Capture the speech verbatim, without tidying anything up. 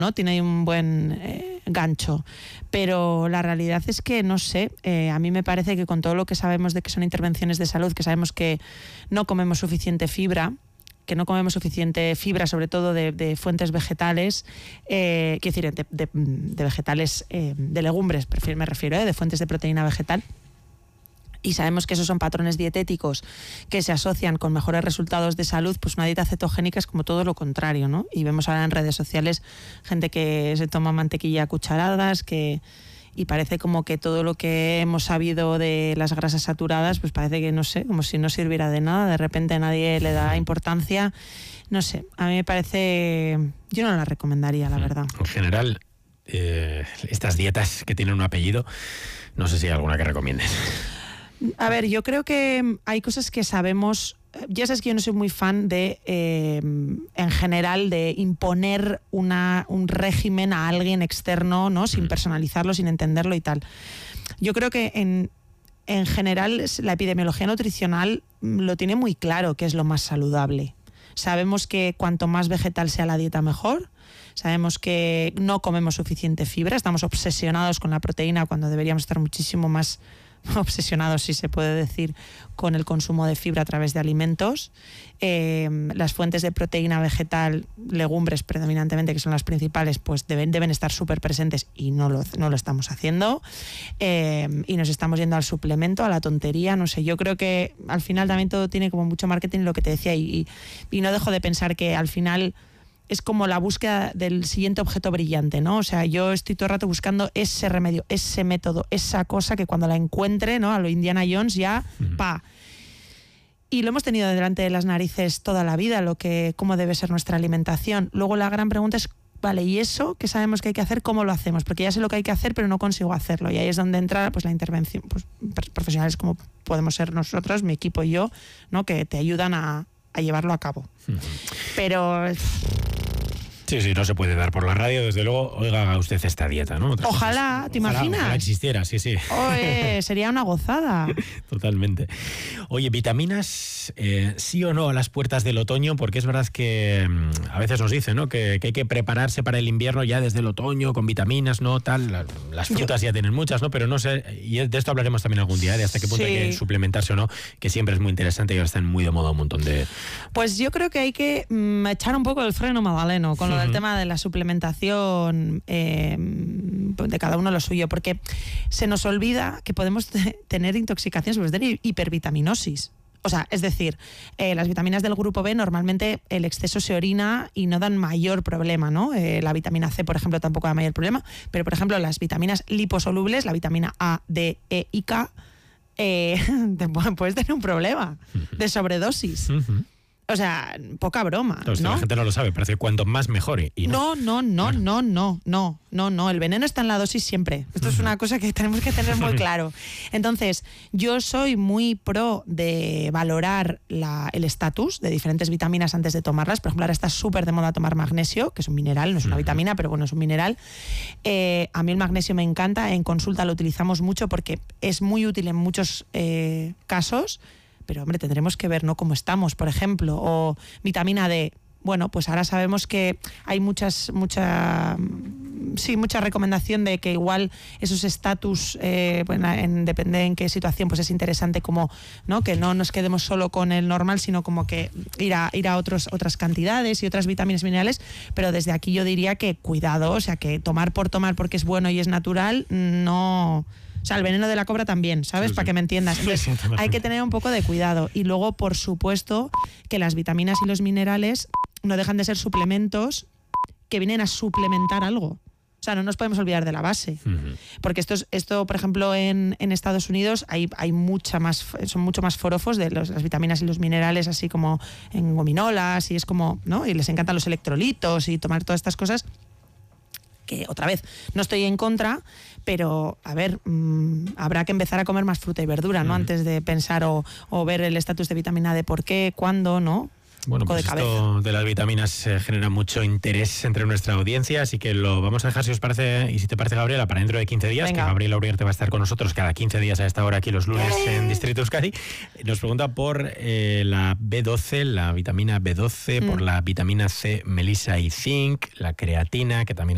¿no? Tiene ahí un buen eh, gancho. Pero la realidad es que, no sé, eh, a mí me parece que con todo lo que sabemos de que son intervenciones de salud, que sabemos que no comemos suficiente fibra, que no comemos suficiente fibra, sobre todo de, de fuentes vegetales, eh, quiero decir, de, de, de vegetales, eh, de legumbres, me refiero, eh, de fuentes de proteína vegetal. Y sabemos que esos son patrones dietéticos que se asocian con mejores resultados de salud, pues una dieta cetogénica es como todo lo contrario, ¿no? Y vemos ahora en redes sociales gente que se toma mantequilla a cucharadas, que... y parece como que todo lo que hemos sabido de las grasas saturadas, pues parece que, no sé, como si no sirviera de nada, de repente nadie le da importancia. No sé, a mí me parece... Yo no la recomendaría, la verdad. En general, eh, estas dietas que tienen un apellido, no sé si hay alguna que recomiendes. A ver, yo creo que hay cosas que sabemos... Ya sabes que yo no soy muy fan de, eh, en general, de imponer una, un régimen a alguien externo, ¿no? Sin personalizarlo, sin entenderlo y tal. Yo creo que en, en general la epidemiología nutricional lo tiene muy claro qué es lo más saludable. Sabemos que cuanto más vegetal sea la dieta, mejor. Sabemos que no comemos suficiente fibra, estamos obsesionados con la proteína cuando deberíamos estar muchísimo más obsesionados, si se puede decir, con el consumo de fibra a través de alimentos. Eh, las fuentes de proteína vegetal, legumbres predominantemente, que son las principales, pues deben, deben estar súper presentes y no lo, no lo estamos haciendo. Eh, y nos estamos yendo al suplemento, a la tontería, no sé. Yo creo que al final también todo tiene como mucho marketing, lo que te decía, y, y no dejo de pensar que al final es como la búsqueda del siguiente objeto brillante, ¿no? O sea, yo estoy todo el rato buscando ese remedio, ese método, esa cosa que cuando la encuentre, ¿no? A lo Indiana Jones ya, uh-huh. pa. Y lo hemos tenido delante de las narices toda la vida, lo que, cómo debe ser nuestra alimentación. Luego la gran pregunta es, vale, ¿y eso que sabemos que hay que hacer, cómo lo hacemos? Porque ya sé lo que hay que hacer, pero no consigo hacerlo. Y ahí es donde entra pues la intervención, pues profesionales como podemos ser nosotros, mi equipo y yo, ¿no? Que te ayudan a, a llevarlo a cabo. Uh-huh. Pero... Sí, sí, no se puede dar por la radio, desde luego, oiga, haga usted esta dieta, ¿no? Otra ojalá, ¿te ojalá, imaginas? Ojalá existiera, sí, sí. Oye, sería una gozada. Totalmente. Oye, vitaminas, eh, sí o no a las puertas del otoño, porque es verdad que mmm, a veces nos dicen, ¿no? Que, que hay que prepararse para el invierno ya desde el otoño, con vitaminas, ¿no? Tal, la, las frutas Yo... ya tienen muchas, ¿no? Pero no sé, y de esto hablaremos también algún día, ¿eh? De hasta qué punto sí. hay que suplementarse o no, que siempre es muy interesante y ahora están muy de moda un montón de... Pues yo creo que hay que mmm, echar un poco el freno magdaleno con lo del tema de la suplementación, eh, de cada uno lo suyo, porque se nos olvida que podemos t- tener intoxicaciones, podemos tener hipervitaminosis. O sea, es decir, eh, las vitaminas del grupo B normalmente el exceso se orina y no dan mayor problema, ¿no? Eh, la vitamina C, por ejemplo, tampoco da mayor problema, pero por ejemplo las vitaminas liposolubles, la vitamina A, D, E y K, eh, te puedes tener un problema de sobredosis. Uh-huh. O sea, poca broma, Entonces, ¿no? La gente no lo sabe, parece que cuanto más mejor. Y no, no, no, no, no, no, no, no, no. El veneno está en la dosis siempre. Esto es una cosa que tenemos que tener muy claro. Entonces, yo soy muy pro de valorar la, el estatus de diferentes vitaminas antes de tomarlas. Por ejemplo, ahora está súper de moda tomar magnesio, que es un mineral, no es una vitamina, pero bueno, es un mineral. Eh, a mí el magnesio me encanta, en consulta lo utilizamos mucho porque es muy útil en muchos eh, casos. Pero, hombre, tendremos que ver, ¿no?, cómo estamos, por ejemplo. O vitamina D. Bueno, pues ahora sabemos que hay muchas, mucha, sí, mucha recomendación de que igual esos estatus, eh, bueno, en, depende en qué situación, pues es interesante como, ¿no?, que no nos quedemos solo con el normal, sino como que ir a, ir a otros, otras cantidades y otras vitaminas minerales. Pero desde aquí yo diría que cuidado, o sea, que tomar por tomar porque es bueno y es natural, no... O sea, el veneno de la cobra también, ¿sabes? Sí, sí. Para que me entiendas. Entonces, sí, sí, hay que tener un poco de cuidado. Y luego, por supuesto, que las vitaminas y los minerales no dejan de ser suplementos que vienen a suplementar algo. O sea, no nos podemos olvidar de la base. Uh-huh. Porque esto, es, esto por ejemplo, en, en Estados Unidos hay, hay mucha más, son mucho más forofos de los, las vitaminas y los minerales, así como en gominolas, y es como, ¿no? Y les encantan los electrolitos y tomar todas estas cosas. Que otra vez, no estoy en contra, pero a ver, mmm, habrá que empezar a comer más fruta y verdura, ¿no? Mm. Antes de pensar o, o ver el estatus de vitamina D, por qué, cuándo, ¿no? Bueno, pues de esto de las vitaminas eh, genera mucho interés entre nuestra audiencia, así que lo vamos a dejar, si os parece, y si te parece, Gabriela, para dentro de quince días. Venga. Que Gabriela Uriarte va a estar con nosotros cada quince días a esta hora aquí los lunes ¡Eh! En Distrito Euskadi. Nos pregunta por eh, la B doce, la vitamina B doce, mm. por la vitamina C, melisa y zinc, la creatina, que también